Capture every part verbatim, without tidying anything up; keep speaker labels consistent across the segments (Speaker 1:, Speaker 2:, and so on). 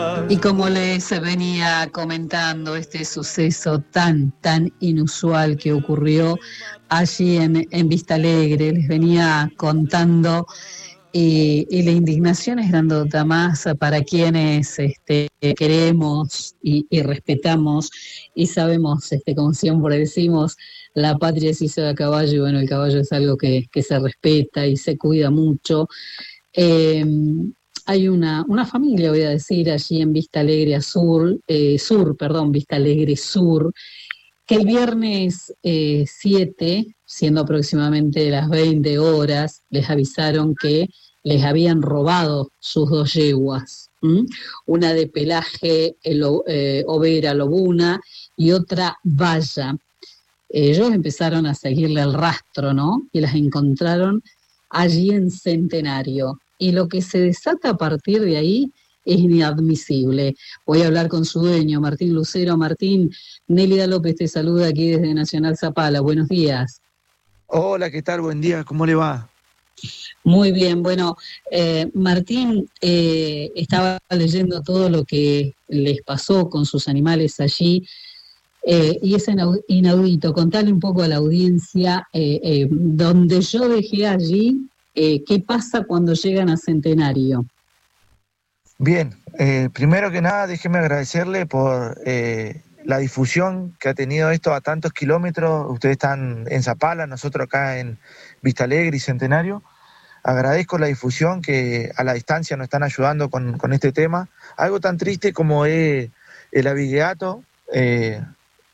Speaker 1: Y como les venía comentando, este suceso tan, tan inusual que ocurrió allí en, en Vista Alegre, les venía contando, y, y la indignación es grandota más para quienes este, queremos y, y respetamos y sabemos, este, como siempre decimos, la patria se hizo de caballo, y bueno, el caballo es algo que, que se respeta y se cuida mucho. Eh, Hay una, una familia, voy a decir, allí en Vista Alegre Sur, eh, Sur, perdón, Vista Alegre Sur, que el viernes eh, siete, siendo aproximadamente las veinte horas, les avisaron que les habían robado sus dos yeguas, ¿m? Una de pelaje el, eh, overa lobuna y otra valla. Ellos empezaron a seguirle el rastro, ¿no? Y las encontraron allí en Centenario. Y lo que se desata a partir de ahí es inadmisible. Voy a hablar con su dueño, Martín Lucero. Martín, Nélida López te saluda aquí desde Nacional Zapala. Buenos días.
Speaker 2: Hola, ¿qué tal? Buen día, ¿cómo le va?
Speaker 1: Muy bien, bueno, eh, Martín, eh, estaba leyendo todo lo que les pasó con sus animales allí. Eh, y es inaudito. Contale un poco a la audiencia, eh, eh, donde yo dejé allí, eh, qué pasa cuando llegan a Centenario.
Speaker 2: Bien, eh, primero que nada, déjeme agradecerle por eh, la difusión que ha tenido esto a tantos kilómetros. Ustedes están en Zapala, nosotros acá en Vista Alegre y Centenario. Agradezco la difusión que a la distancia nos están ayudando con, con este tema. Algo tan triste como es el abigeato. Eh,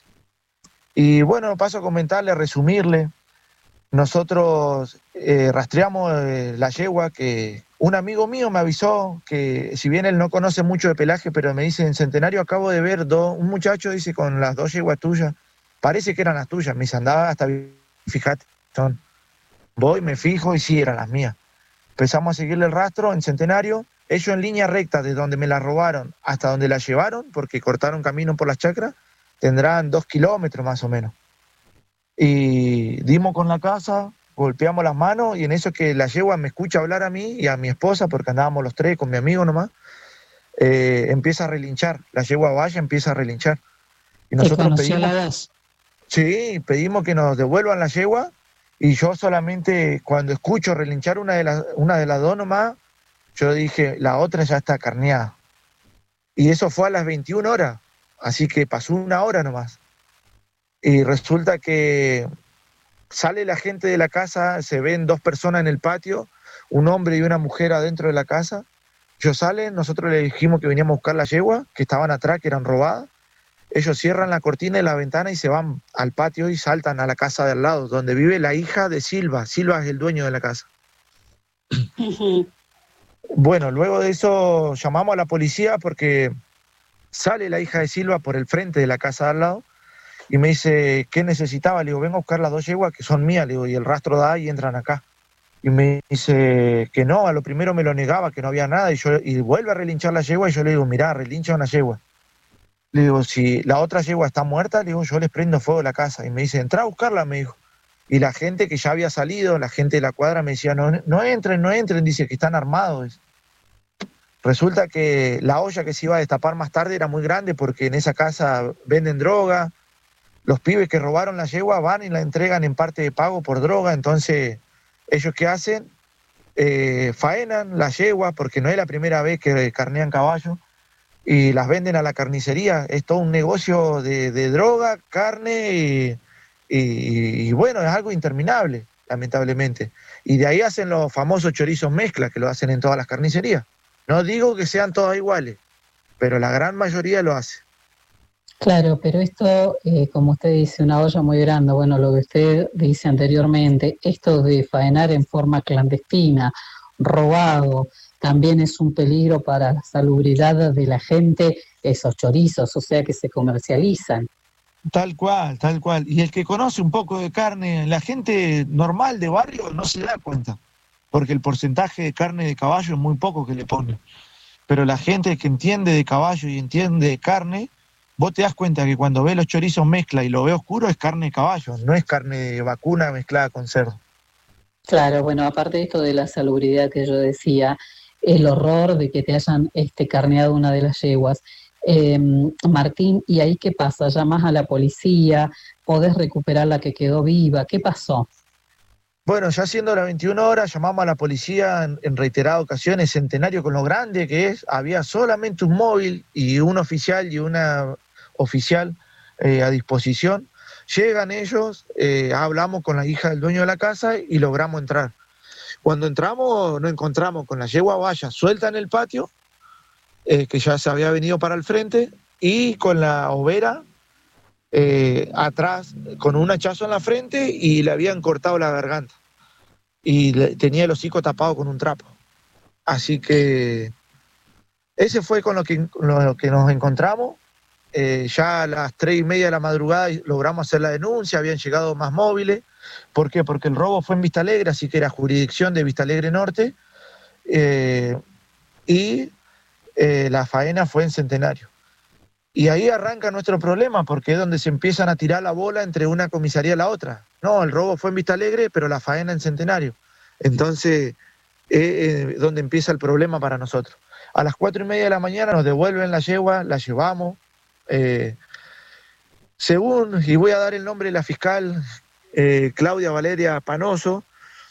Speaker 2: y bueno, paso a comentarle, a resumirle. Nosotros eh, rastreamos eh, la yegua que un amigo mío me avisó que, si bien él no conoce mucho de pelaje, pero me dice: en Centenario acabo de ver dos, un muchacho, dice, con las dos yeguas tuyas. Parece que eran las tuyas. Me dice: andaba hasta, fíjate, son. Voy, me fijo y sí, eran las mías. Empezamos a seguirle el rastro en Centenario. Ellos en línea recta, de donde me la robaron hasta donde la llevaron, porque cortaron camino por las chacras, tendrán dos kilómetros más o menos. Y dimos con la casa, golpeamos las manos, y en eso que la yegua me escucha hablar a mí y a mi esposa, porque andábamos los tres con mi amigo nomás, eh, empieza a relinchar. La yegua vaya, empieza a relinchar. Y nosotros pedimos,
Speaker 1: la voz?
Speaker 2: sí, pedimos que nos devuelvan la yegua, y yo solamente cuando escucho relinchar una de las, una de las dos nomás, yo dije: la otra ya está carneada. Y eso fue a las veintiuna horas, así que pasó una hora nomás. Y resulta que sale la gente de la casa, se ven dos personas en el patio, un hombre y una mujer adentro de la casa. Ellos salen, nosotros les dijimos que veníamos a buscar la yegua, que estaban atrás, que eran robadas. Ellos cierran la cortina de la ventana y se van al patio y saltan a la casa de al lado, donde vive la hija de Silva. Silva es el dueño de la casa. Bueno, luego de eso llamamos a la policía, porque sale la hija de Silva por el frente de la casa de al lado y me dice: ¿qué necesitaba? Le digo: vengo a buscar las dos yeguas que son mías, le digo, y el rastro da y entran acá. Y me dice que no, a lo primero me lo negaba, que no había nada, y, yo, y vuelve a relinchar la yegua, y yo le digo: mirá, relincha una yegua. Le digo: si la otra yegua está muerta, le digo, yo les prendo fuego a la casa. Y me dice: entrá a buscarla, me dijo. Y la gente que ya había salido, la gente de la cuadra, me decía: no, no entren, no entren, dice que están armados. Resulta que la olla que se iba a destapar más tarde era muy grande, porque en esa casa venden droga. Los pibes que robaron la yegua van y la entregan en parte de pago por droga. Entonces, ¿ellos qué hacen? Eh, faenan la yegua, porque no es la primera vez que carnean caballos, y las venden a la carnicería. Es todo un negocio de, de droga, carne, y, y, y bueno, es algo interminable, lamentablemente. Y de ahí hacen los famosos chorizos mezcla, que lo hacen en todas las carnicerías. No digo que sean todas iguales, pero la gran mayoría lo hace.
Speaker 1: Claro, pero esto, eh, como usted dice, una olla muy grande, bueno, lo que usted dice anteriormente, esto de faenar en forma clandestina, robado, también es un peligro para la salubridad de la gente, esos chorizos, o sea, que se comercializan.
Speaker 2: Tal cual, tal cual. Y el que conoce un poco de carne, la gente normal de barrio no se da cuenta, porque el porcentaje de carne de caballo es muy poco que le ponen. Pero la gente que entiende de caballo y entiende de carne, vos te das cuenta que cuando ves los chorizos mezcla y lo ve oscuro, es carne de caballo, no es carne de vacuna mezclada con cerdo.
Speaker 1: Claro, bueno, aparte de esto de la salubridad que yo decía, el horror de que te hayan este, carneado una de las yeguas. Eh, Martín, ¿y ahí qué pasa? ¿Llamas a la policía? ¿Podés recuperar la que quedó viva? ¿Qué pasó?
Speaker 2: Bueno, ya siendo las veintiuna horas, llamamos a la policía en, en reiteradas ocasiones, Centenario, con lo grande que es, había solamente un móvil y un oficial y una oficial eh, a disposición. Llegan ellos, eh, hablamos con la hija del dueño de la casa y logramos entrar. Cuando entramos nos encontramos con la yegua valla suelta en el patio, eh, que ya se había venido para el frente, y con la overa eh, atrás, con un hachazo en la frente y le habían cortado la garganta. Y le, tenía el hocico tapado con un trapo. Así que ese fue con lo que, lo que nos encontramos. Eh, ya a las tres y media de la madrugada logramos hacer la denuncia, habían llegado más móviles. ¿Por qué? Porque el robo fue en Vista Alegre, así que era jurisdicción de Vista Alegre Norte, eh, y eh, la faena fue en Centenario. Y ahí arranca nuestro problema, porque es donde se empiezan a tirar la bola entre una comisaría y la otra. No, el robo fue en Vista Alegre, pero la faena en Centenario. Entonces, es eh, donde empieza el problema para nosotros. A las cuatro y media de la mañana nos devuelven la yegua, la llevamos. Eh, según, y voy a dar el nombre de la fiscal, eh, Claudia Valeria Panoso,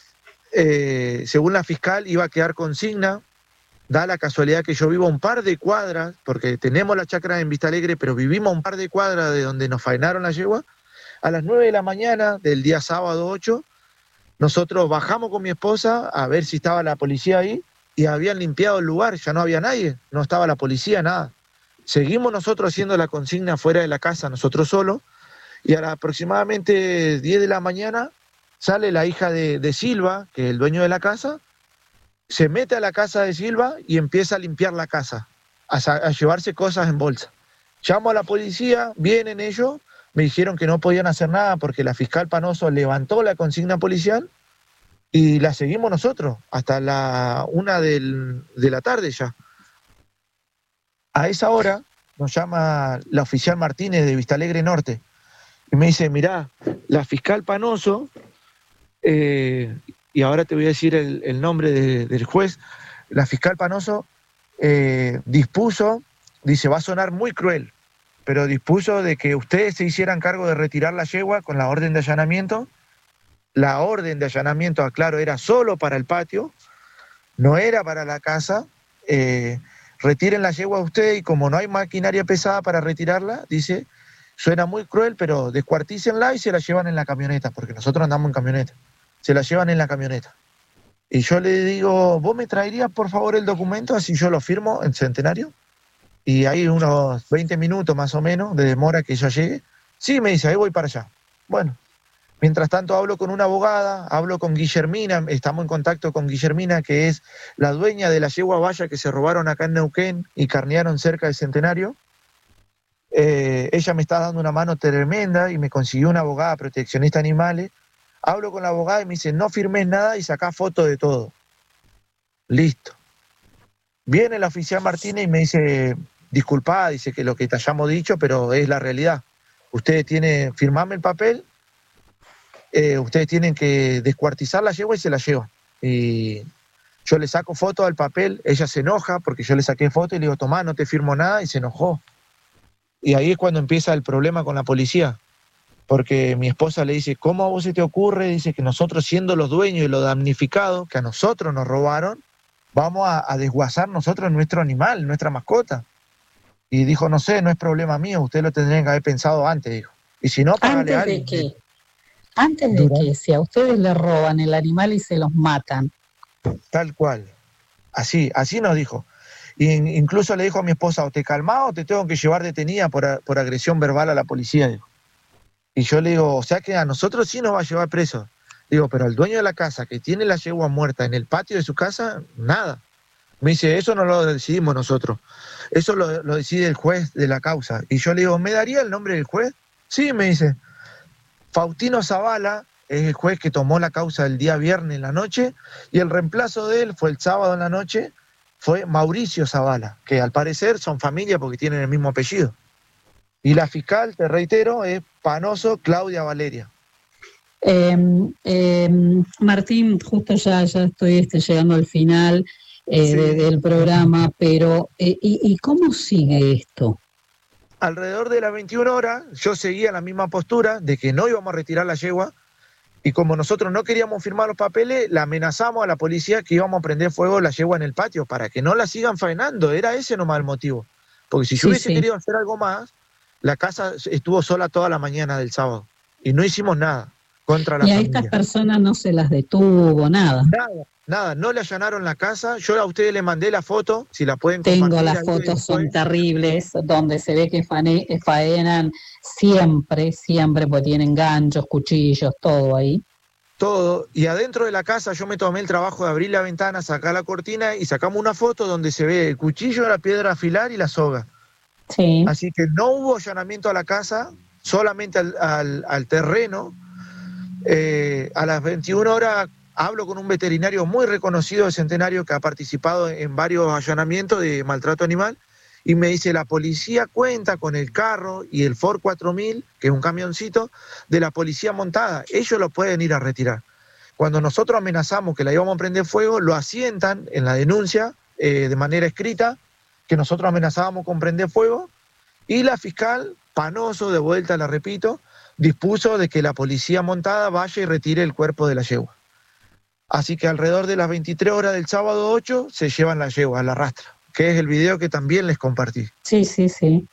Speaker 2: eh, según la fiscal iba a quedar consigna. Da la casualidad que yo vivo a un par de cuadras, porque tenemos la chacra en Vista Alegre, pero vivimos a un par de cuadras de donde nos faenaron la yegua. A las nueve de la mañana del día sábado ocho, nosotros bajamos con mi esposa a ver si estaba la policía ahí, y habían limpiado el lugar, ya no había nadie, no estaba la policía, nada. Seguimos nosotros haciendo la consigna fuera de la casa, nosotros solos, y a las aproximadamente diez de la mañana sale la hija de, de Silva, que es el dueño de la casa, se mete a la casa de Silva y empieza a limpiar la casa, a, a llevarse cosas en bolsa. Llamo a la policía, vienen ellos, me dijeron que no podían hacer nada porque la fiscal Panoso levantó la consigna policial y la seguimos nosotros hasta la una del, de la tarde ya. A esa hora nos llama la oficial Martínez de Vista Alegre Norte y me dice, mirá, la fiscal Panoso... Eh, y ahora te voy a decir el, el nombre de, del juez, la fiscal Panoso eh, dispuso, dice, va a sonar muy cruel, pero dispuso de que ustedes se hicieran cargo de retirar la yegua con la orden de allanamiento. La orden de allanamiento, aclaro, era solo para el patio, no era para la casa. Eh, retiren la yegua ustedes y como no hay maquinaria pesada para retirarla, dice, suena muy cruel, pero descuartícenla y se la llevan en la camioneta, porque nosotros andamos en camioneta. Se la llevan en la camioneta. Y yo le digo, ¿vos me traerías por favor el documento así yo lo firmo en Centenario? Y hay unos veinte minutos más o menos de demora que ella llegue. Sí, me dice, ahí voy para allá. Bueno, mientras tanto hablo con una abogada, hablo con Guillermina, estamos en contacto con Guillermina, que es la dueña de la yegua valla que se robaron acá en Neuquén y carnearon cerca del Centenario. Eh, ella me está dando una mano tremenda y me consiguió una abogada proteccionista de animales. Hablo con la abogada y me dice, no firmes nada y sacá foto de todo. Listo. Viene la oficial Martínez y me dice, disculpa, dice que lo que te hayamos dicho, pero es la realidad. Ustedes tienen, firmame el papel, eh, ustedes tienen que descuartizar la yegua y se la llevan. Y yo le saco foto al papel, ella se enoja porque yo le saqué foto y le digo, tomá, no te firmo nada, y se enojó. Y ahí es cuando empieza el problema con la policía. Porque mi esposa le dice, ¿cómo a vos se te ocurre? Dice que nosotros siendo los dueños y los damnificados, que a nosotros nos robaron, vamos a, a desguazar nosotros nuestro animal, nuestra mascota. Y dijo, no sé, no es problema mío, usted lo tendrían que haber pensado antes, dijo. Y si no, págale a alguien.
Speaker 1: ¿Antes de qué? Antes de que si a ustedes le roban el animal y se los matan.
Speaker 2: Tal cual. Así, así nos dijo. Y incluso le dijo a mi esposa, o te calmás o te tengo que llevar detenida por, por agresión verbal a la policía, dijo. Y yo le digo, o sea que a nosotros sí nos va a llevar presos. Digo, pero al dueño de la casa que tiene la yegua muerta en el patio de su casa, nada. Me dice, eso no lo decidimos nosotros. Eso lo, lo decide el juez de la causa. Y yo le digo, ¿me daría el nombre del juez? Sí, me dice. Faustino Zavala es el juez que tomó la causa el día viernes en la noche y el reemplazo de él fue el sábado en la noche, fue Mauricio Zavala, que al parecer son familia porque tienen el mismo apellido. Y la fiscal, te reitero, es Panoso Claudia Valeria.
Speaker 1: Eh, eh, Martín, justo ya, ya estoy este, llegando al final. eh,
Speaker 2: Sí.
Speaker 1: de- del programa, pero eh, ¿y, ¿y cómo sigue esto?
Speaker 2: Alrededor de las veintiuna horas yo seguía en la misma postura de que no íbamos a retirar la yegua, y como nosotros no queríamos firmar los papeles, la amenazamos a la policía que íbamos a prender fuego la yegua en el patio para que no la sigan faenando. Era ese nomás el motivo. Porque si yo
Speaker 1: Sí,
Speaker 2: hubiese
Speaker 1: sí.
Speaker 2: querido hacer algo más, la casa estuvo sola toda la mañana del sábado y no hicimos nada contra la
Speaker 1: Y a estas
Speaker 2: familia.
Speaker 1: personas no se las detuvo, nada.
Speaker 2: Nada, nada, no le allanaron la casa. Yo a ustedes les mandé la foto, si la pueden
Speaker 1: Tengo
Speaker 2: compartir
Speaker 1: las
Speaker 2: ahí
Speaker 1: fotos, son
Speaker 2: después.
Speaker 1: terribles, donde se ve que fane- faenan siempre, siempre, porque tienen ganchos, cuchillos, todo ahí.
Speaker 2: Todo, y adentro de la casa yo me tomé el trabajo de abrir la ventana, sacar la cortina y sacamos una foto donde se ve el cuchillo, la piedra a afilar y la soga.
Speaker 1: Sí.
Speaker 2: Así que no hubo allanamiento a la casa, solamente al, al, al terreno. Eh, a las veintiuna horas hablo con un veterinario muy reconocido de Centenario que ha participado en varios allanamientos de maltrato animal y me dice, la policía cuenta con el carro y el Ford cuatro mil, que es un camioncito, de la policía montada. Ellos lo pueden ir a retirar. Cuando nosotros amenazamos que la íbamos a prender fuego, lo asientan en la denuncia eh, de manera escrita, que nosotros amenazábamos con prender fuego, y la fiscal, Panoso, de vuelta la repito, dispuso de que la policía montada vaya y retire el cuerpo de la yegua. Así que alrededor de las veintitrés horas del sábado ocho se llevan la yegua, la rastra, que es el video que también les compartí.
Speaker 1: Sí, sí, sí.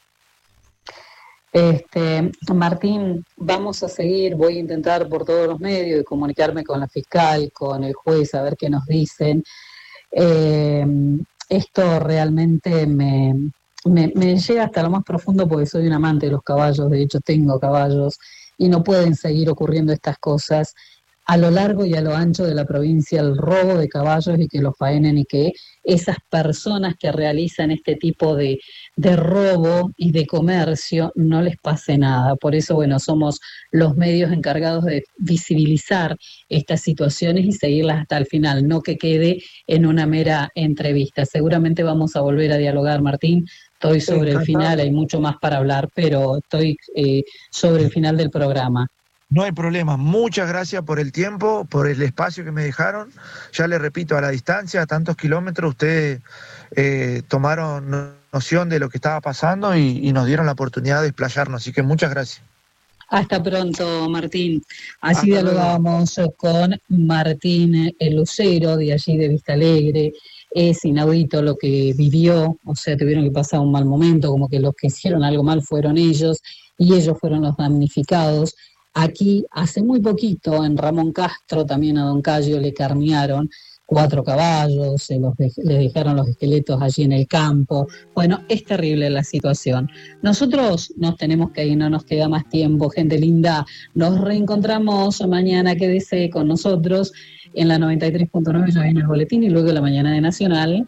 Speaker 1: Este, Martín, vamos a seguir, voy a intentar por todos los medios de comunicarme con la fiscal, con el juez, a ver qué nos dicen. Eh, esto realmente me, me, me llega hasta lo más profundo porque soy un amante de los caballos, de hecho tengo caballos, y no pueden seguir ocurriendo estas cosas a lo largo y a lo ancho de la provincia, el robo de caballos y que los faenen y que esas personas que realizan este tipo de, de robo y de comercio no les pase nada. Por eso, bueno, somos los medios encargados de visibilizar estas situaciones y seguirlas hasta el final, no que quede en una mera entrevista. Seguramente vamos a volver a dialogar, Martín. Estoy sobre el final, hay mucho más para hablar, pero estoy eh, sobre el final del programa.
Speaker 2: No hay problema. Muchas gracias por el tiempo, por el espacio que me dejaron. Ya les repito, a la distancia, a tantos kilómetros, ustedes eh, tomaron noción de lo que estaba pasando y, y nos dieron la oportunidad de explayarnos. Así que muchas gracias.
Speaker 1: Hasta pronto, Martín. Así
Speaker 2: Hasta
Speaker 1: dialogábamos luego con Martín el Lucero, de allí de Vista Alegre. Es inaudito lo que vivió, o sea, tuvieron que pasar un mal momento, como que los que hicieron algo mal fueron ellos y ellos fueron los damnificados. Aquí, hace muy poquito, en Ramón Castro, también a Don Cayo le carnearon cuatro caballos, se los de, le dejaron los esqueletos allí en el campo. Bueno, es terrible la situación. Nosotros nos tenemos que ir, no nos queda más tiempo, gente linda. Nos reencontramos mañana, quédese con nosotros en la noventa y tres punto nueve, ya viene el boletín, y luego la mañana de Nacional.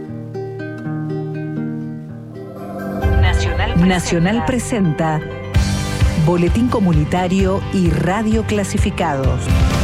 Speaker 3: Nacional, Nacional presenta Boletín Comunitario y Radio Clasificados.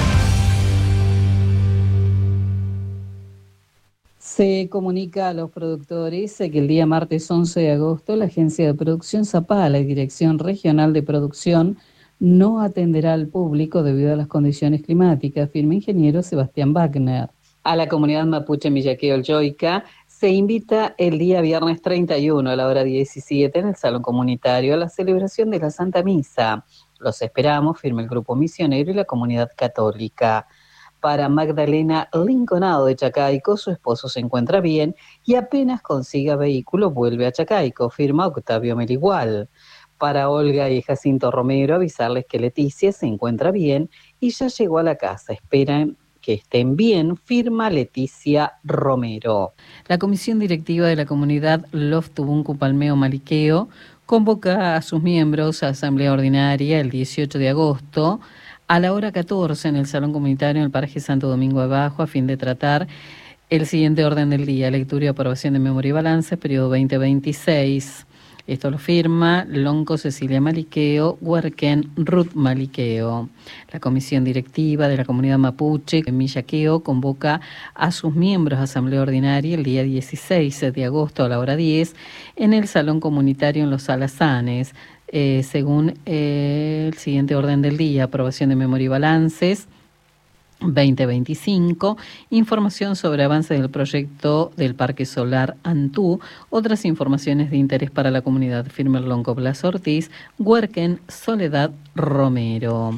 Speaker 1: Se comunica a los productores que el día martes once de agosto la Agencia de Producción Zapala y Dirección Regional de Producción no atenderá al público debido a las condiciones climáticas, firma ingeniero Sebastián Wagner. A la comunidad mapuche Millaqueo Yoica se invita el día viernes treinta y uno a la hora diecisiete en el Salón Comunitario a la celebración de la Santa Misa. Los esperamos, firma el Grupo Misionero y la Comunidad Católica. Para Magdalena Linconado de Chacaico, su esposo se encuentra bien y apenas consiga vehículo vuelve a Chacaico, firma Octavio Meligual. Para Olga y Jacinto Romero, avisarles que Leticia se encuentra bien y ya llegó a la casa. Esperan que estén bien, firma Leticia Romero. La comisión directiva de la comunidad Lof Tubuncu Palmeo Maliqueo convoca a sus miembros a asamblea ordinaria el dieciocho de agosto a la hora catorce en el Salón Comunitario en el Paraje Santo Domingo Abajo a fin de tratar el siguiente orden del día: lectura y aprobación de memoria y balance, periodo veinte veintiséis. Esto lo firma Lonco Cecilia Maliqueo, Huerquén Ruth Maliqueo. La comisión directiva de la comunidad mapuche en Millaqueo convoca a sus miembros a asamblea ordinaria el día dieciséis de agosto a la hora diez en el Salón Comunitario en Los Alazanes. Eh, según eh, el siguiente orden del día: aprobación de memoria y balances, veinte veinticinco, información sobre avance del proyecto del Parque Solar Antú, otras informaciones de interés para la comunidad, firma el Lonco Blas Ortiz, Huerquen, Soledad Romero.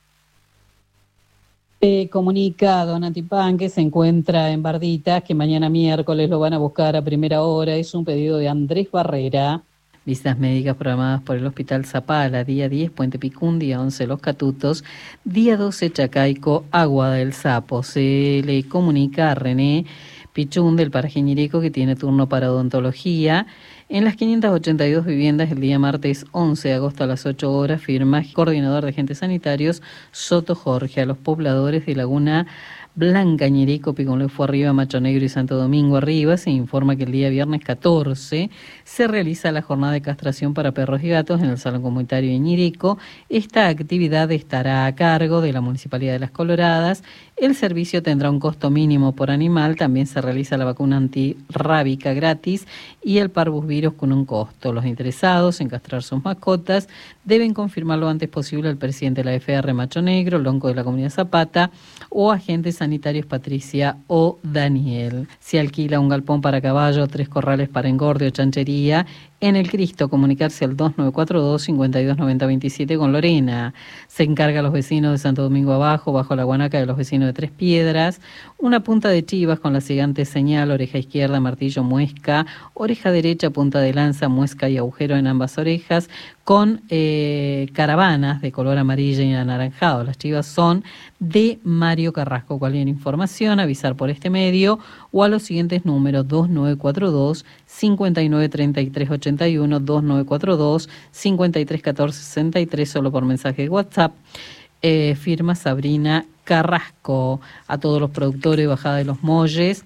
Speaker 1: Eh, comunica Don Antipán que se encuentra en Barditas, que mañana miércoles lo van a buscar a primera hora, es un pedido de Andrés Barrera. Visitas médicas programadas por el Hospital Zapala, día diez, Puente Picún, día once, Los Catutos, día doce, Chacaico, Agua del Sapo. Se le comunica a René Pichún del Paraje Ñirico, que tiene turno para odontología. En las quinientas ochenta y dos viviendas, el día martes once de agosto a las ocho horas, firma coordinador de agentes sanitarios Soto Jorge. A los pobladores de Laguna Blanca, Ñirico, Piconlé fue arriba, Macho Negro y Santo Domingo arriba, se informa que el día viernes catorce se realiza la jornada de castración para perros y gatos en el Salón Comunitario de Ñirico. Esta actividad estará a cargo de la Municipalidad de Las Coloradas. El servicio tendrá un costo mínimo por animal. También se realiza la vacuna antirrábica gratis y el parvovirus con un costo. Los interesados en castrar sus mascotas deben confirmar lo antes posible al presidente de la F R Macho Negro, Lonco de la Comunidad Zapata, o agentes sanitarios Patricia o Daniel. Se alquila un galpón para caballo, tres corrales para engorde o chanchería. En el Cristo, comunicarse al dos nueve cuatro dos, cinco dos nueve cero dos siete con Lorena. Se encarga a los vecinos de Santo Domingo Abajo, bajo la guanaca de los vecinos de Tres Piedras. Una punta de chivas con la siguiente señal: oreja izquierda, martillo, muesca; oreja derecha, punta de lanza, muesca y agujero en ambas orejas, con eh, caravanas de color amarillo y anaranjado. Las chivas son de Mario Carrasco. Cualquier información, avisar por este medio o a los siguientes números: dos nueve cuatro dos, cinco nueve tres tres ocho uno, dos nueve cuatro dos, cinco tres uno cuatro seis tres, solo por mensaje de WhatsApp. Eh, firma Sabrina Carrasco. A todos los productores, Bajada de los Molles,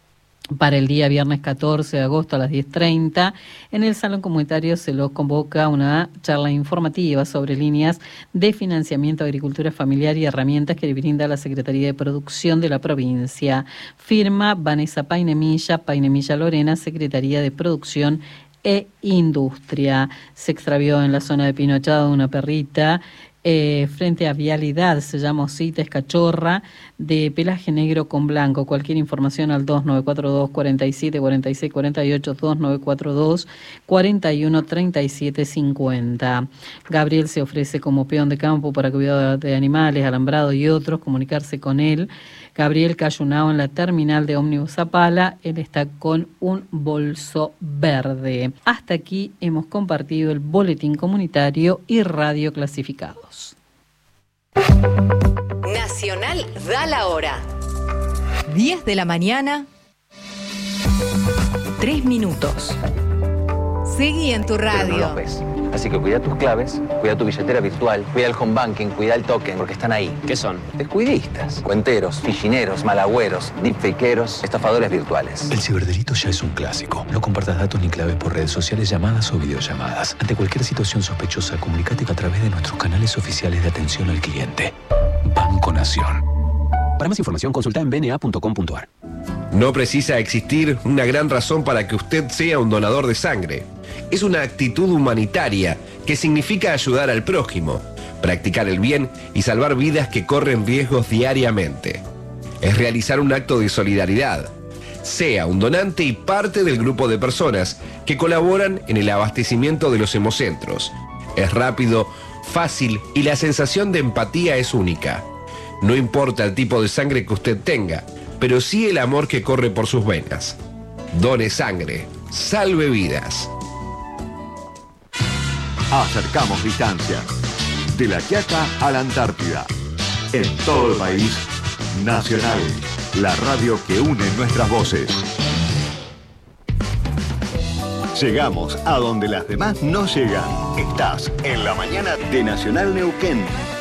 Speaker 1: para el día viernes catorce de agosto a las diez treinta, en el Salón Comunitario se los convoca una charla informativa sobre líneas de financiamiento, agricultura familiar y herramientas que le brinda la Secretaría de Producción de la provincia. Firma Vanessa Painemilla, Painemilla Lorena, Secretaría de Producción e Industria. Se extravió en la zona de Pinochado una perrita Eh, frente a Vialidad, se llama Osita, es cachorra, de pelaje negro con blanco. Cualquier información al dos nueve cuatro dos, cuatro siete, cuatro seis cuatro ocho, dos nueve cuatro dos, cuatro uno, tres siete cinco cero. Gabriel se ofrece como peón de campo para cuidado de animales, alambrado y otros. Comunicarse con él. Gabriel Cayunao en la terminal de ómnibus Zapala. Él está con un bolso verde. Hasta aquí hemos compartido el boletín comunitario y radio clasificados.
Speaker 3: Nacional da la hora. diez de la mañana, tres minutos. Seguí en tu radio.
Speaker 4: Pero no los ves. Así que cuida tus claves, cuida tu billetera virtual, cuida el home banking, cuida el token, porque están ahí.
Speaker 5: ¿Qué son?
Speaker 4: Descuidistas, cuenteros, fichineros, malagüeros, deepfakeros, estafadores virtuales.
Speaker 6: El ciberdelito ya es un clásico. No compartas datos ni claves por redes sociales, llamadas o videollamadas. Ante cualquier situación sospechosa, comunícate a través de nuestros canales oficiales de atención al cliente. Banco Nación. Para más información, consulta en b n a punto com punto a r.
Speaker 7: No precisa existir una gran razón para que usted sea un donador de sangre. Es una actitud humanitaria que significa ayudar al prójimo, practicar el bien y salvar vidas que corren riesgos diariamente. Es realizar un acto de solidaridad. Sea un donante y parte del grupo de personas que colaboran en el abastecimiento de los hemocentros. Es rápido, fácil y la sensación de empatía es única. No importa el tipo de sangre que usted tenga, pero sí el amor que corre por sus venas. Done sangre, salve vidas.
Speaker 8: Acercamos distancias. De La Quiaca a la Antártida. En todo el país, Nacional, la radio que une nuestras voces. Llegamos a donde las demás no llegan. Estás en la mañana de Nacional Neuquén.